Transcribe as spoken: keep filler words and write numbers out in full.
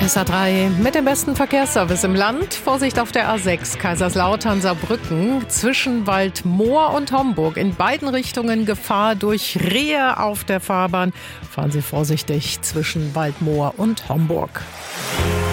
S A drei mit dem besten Verkehrsservice im Land. Vorsicht auf der A sechs Kaiserslautern-Saarbrücken zwischen Waldmoor und Homburg. In beiden Richtungen Gefahr durch Rehe auf der Fahrbahn. Fahren Sie vorsichtig zwischen Waldmoor und Homburg.